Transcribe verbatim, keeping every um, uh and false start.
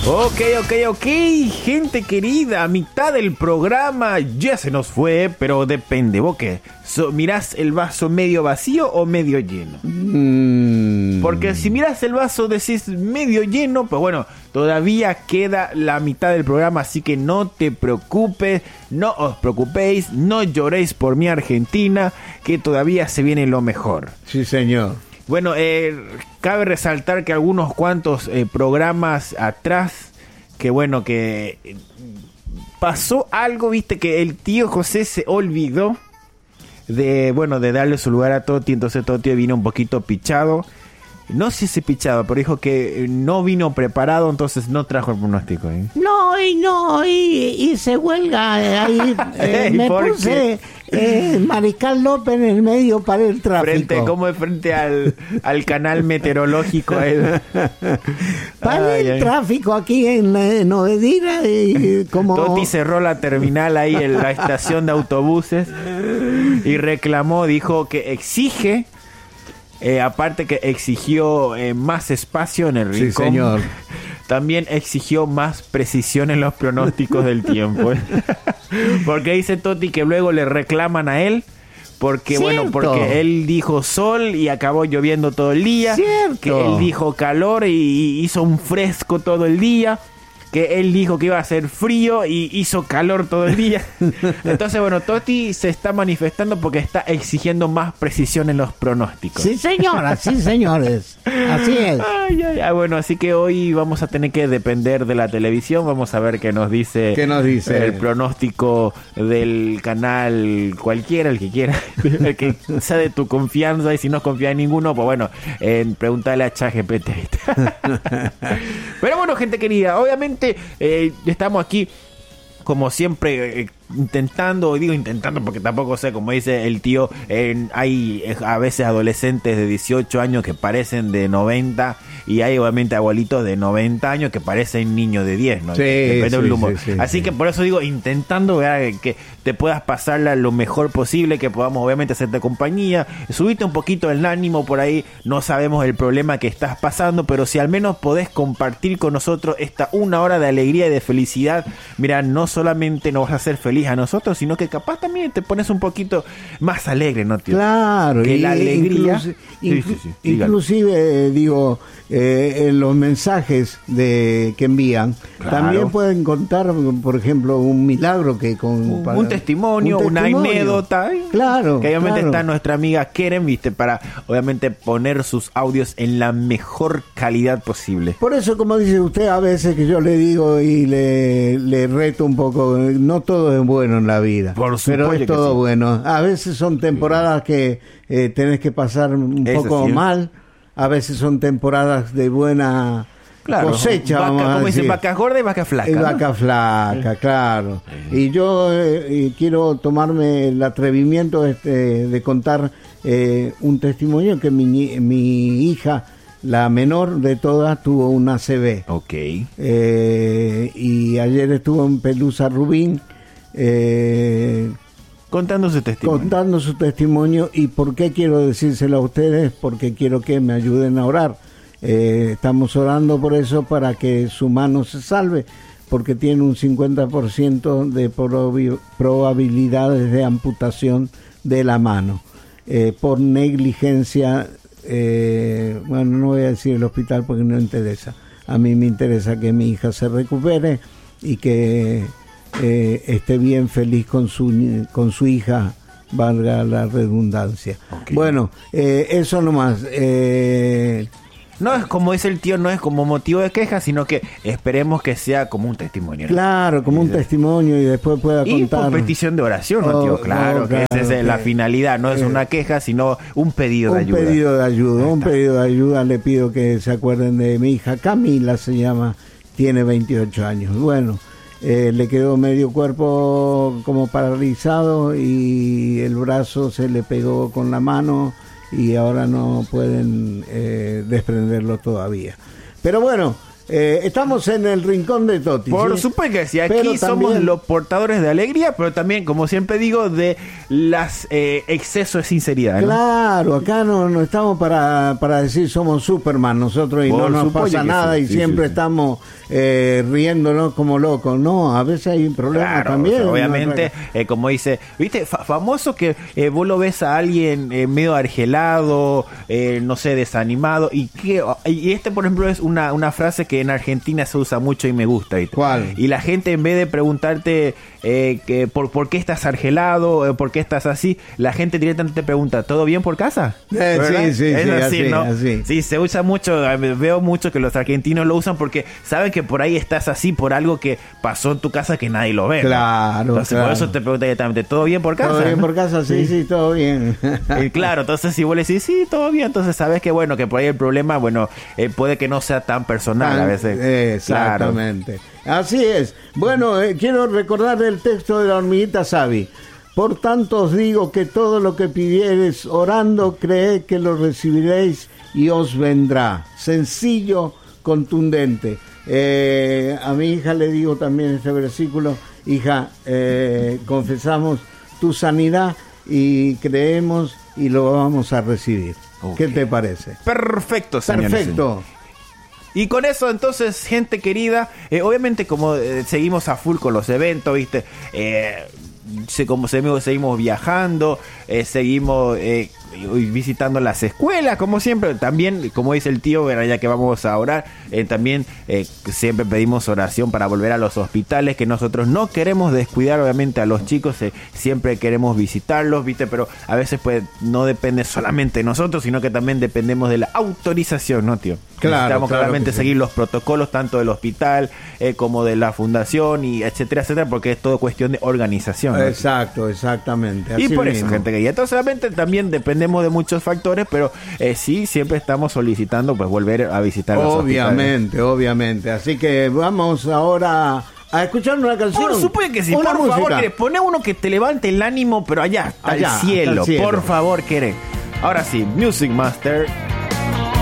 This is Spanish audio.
Ok, ok, ok, gente querida, a mitad del programa ya se nos fue, pero depende, ¿vos qué? So, ¿mirás el vaso medio vacío o medio lleno? Mm. Porque si mirás el vaso decís medio lleno, pues bueno, todavía queda la mitad del programa, así que no te preocupes, no os preocupéis, no lloréis por mi Argentina, que todavía se viene lo mejor. Sí, señor. Bueno, eh, cabe resaltar que algunos cuantos eh, programas atrás, que bueno, que eh, pasó algo, viste, que el tío José se olvidó de, bueno, de darle su lugar a Toti, entonces Toti vino un poquito pichado. No sé si pichado, pero dijo que no vino preparado, entonces no trajo el pronóstico. ¿eh? No, y no, y, y se huelga ahí. Eh, me puse eh, Mariscal López en el medio para el tráfico. Frente, como es frente al, al canal meteorológico. Eh. Para ay, el ay. tráfico aquí en, en Ovedira. Y como... Toti cerró la terminal ahí en la estación de autobuses y reclamó, dijo que exige... Eh, aparte que exigió eh, más espacio en el rincón, sí, señor. También exigió más precisión en los pronósticos del tiempo. ¿eh? Porque dice Toti que luego le reclaman a él, porque Cierto. bueno, porque él dijo sol y acabó lloviendo todo el día. Cierto. Que él dijo calor y hizo un fresco todo el día. Que él dijo que iba a hacer frío y hizo calor todo el día. Entonces, bueno, Toti se está manifestando porque está exigiendo más precisión en los pronósticos. Sí, señora, sí, señores. Así es. Ay, ay, ay. Bueno, así que hoy vamos a tener que depender de la televisión. Vamos a ver qué nos dice, ¿Qué nos dice? el pronóstico del canal cualquiera, el que quiera. El que sea de tu confianza. Y si no confía en ninguno, pues bueno, eh, pregúntale a ChatGPT. Pero bueno, gente querida, obviamente Eh, estamos aquí como siempre eh, intentando, digo intentando porque tampoco sé, como dice el tío, eh, hay eh, a veces adolescentes de dieciocho años que parecen de noventa y hay obviamente abuelitos de noventa años que parecen niños de diez, ¿no? Sí, Depende sí, del humor. sí, sí, Así sí. que por eso digo, intentando ¿verdad? que te puedas pasarla lo mejor posible, que podamos obviamente hacerte compañía, subirte un poquito el ánimo por ahí, no sabemos el problema que estás pasando, pero si al menos podés compartir con nosotros esta una hora de alegría y de felicidad, mira, no solamente nos vas a hacer feliz a nosotros, sino que capaz también te pones un poquito más alegre, ¿no, tío? Claro. Que y, la alegría... Inclusi- Sí, sí, sí, inclusive, eh, digo, eh, en los mensajes de que envían, Claro. también pueden contar, por ejemplo, un milagro que con... Un, para- un testimonio, un una testimonio. anécdota. Claro, Que obviamente claro. está nuestra amiga Keren, viste, para obviamente poner sus audios en la mejor calidad posible. Por eso, como dice usted, a veces que yo le digo y le, le reto un poco, no todo es bueno en la vida, Por pero supuesto es que todo sí. bueno. A veces son temporadas que eh, tenés que pasar un Eso poco sí, ¿eh? mal, a veces son temporadas de buena Claro, cosecha, vaca, vamos a como dicen, decir. vaca gorda y vaca flaca. Es ¿no? vaca flaca, claro. Y yo eh, y quiero tomarme el atrevimiento este, de contar eh, un testimonio que mi, ni- mi hija, la menor de todas, tuvo una A C V. Ok. Eh, y ayer estuvo en Pelusa Rubín eh, Contando su testimonio. contando su testimonio. ¿Y por qué quiero decírselo a ustedes? Porque quiero que me ayuden a orar. Eh, estamos orando por eso, para que su mano se salve, porque tiene un cincuenta por ciento de probi- probabilidades de amputación de la mano eh, por negligencia. Eh, bueno, no voy a decir el hospital porque no interesa. A mí me interesa que mi hija se recupere y que eh, esté bien, feliz con su con su hija, valga la redundancia. Okay. Bueno, eh, eso nomás. Eh, No es como dice el tío, no es como motivo de queja, sino que esperemos que sea como un testimonio. ¿no? claro, como un testimonio y después pueda Y contar. por petición de oración, ¿no, tío? Oh, Claro, no, que claro, esa es la que- finalidad, no es eh, una queja, sino un pedido de un ayuda. pedido de ayuda, Ahí un está. pedido de ayuda. Le pido que se acuerden de mi hija Camila, se llama, tiene veintiocho años. Bueno, eh, le quedó medio cuerpo como paralizado y el brazo se le pegó con la mano y ahora no pueden eh, desprenderlo todavía. Pero bueno, Eh, estamos en el rincón de Toti. Por ¿sí? supuesto que sí, aquí Pero somos también... los portadores de alegría, pero también, como siempre digo, de las eh, excesos de sinceridad, ¿no? Claro, acá no, no estamos para, para decir somos Superman nosotros y Por no nos supuesto pasa que nada sí, y sí, siempre sí, sí. estamos eh, riéndonos como locos. No, a veces hay un problema Claro, también. o sea, obviamente, ¿no? eh, como dice, viste, Fa- famoso que eh, vos lo ves a alguien eh, medio argelado, eh, no sé, desanimado, y que y este, por ejemplo, es una, una frase que en Argentina se usa mucho y me gusta, ¿viste? ¿Cuál? Y la gente, en vez de preguntarte eh, que por, por qué estás argelado, eh, por qué estás así, la gente directamente te pregunta, ¿todo bien por casa? Eh, ¿Verdad? sí, sí, es sí, así, así, ¿no? así. Sí, se usa mucho, eh, veo mucho que los argentinos lo usan porque saben que por ahí estás así por algo que pasó en tu casa que nadie lo ve, ¿no? Claro, Entonces, claro. por eso te pregunto directamente, ¿todo bien por casa? ¿Todo bien por casa? Sí, sí, todo bien. Y claro, entonces si vos le decís, sí, todo bien, entonces sabes que bueno, que por ahí el problema, bueno, eh, puede que no sea tan personal a veces. Exactamente. Claro. Así es. Bueno, eh, quiero recordar el texto de la hormiguita Sabi. Por tanto os digo que todo lo que pidiereis orando, creed que lo recibiréis y os vendrá. Sencillo, contundente. Eh, a mi hija le digo también este versículo, hija, eh, confesamos tu sanidad y creemos y lo vamos a recibir. Okay. ¿Qué te parece? Perfecto, señores. Perfecto. Y con eso, entonces, gente querida, eh, obviamente como eh, seguimos a full con los eventos, ¿viste? Eh, se, como seguimos, seguimos viajando, eh, seguimos eh, visitando las escuelas, como siempre. También, como dice el tío, bueno, ya que vamos a orar, eh, también eh, siempre pedimos oración para volver a los hospitales, que nosotros no queremos descuidar, obviamente, a los chicos, eh, siempre queremos visitarlos, ¿viste? Pero a veces, pues, no depende solamente de nosotros, sino que también dependemos de la autorización, ¿no, tío? Claro, Necesitamos claro claramente sí. seguir los protocolos tanto del hospital eh, como de la fundación y etcétera, etcétera, porque es todo cuestión de organización, ¿no? Exacto, exactamente. Y así por mismo. eso, gente querida. Entonces, obviamente, también dependemos de muchos factores, pero eh, sí, siempre estamos solicitando pues volver a visitar los Obviamente, hospitales. obviamente. Así que vamos ahora a escuchar una canción. Por supuesto que sí. Una Por música. favor, querés, poné uno que te levante el ánimo, pero allá, hasta, Allá, el, cielo, hasta el cielo. por favor, querés. Ahora sí, Music Master.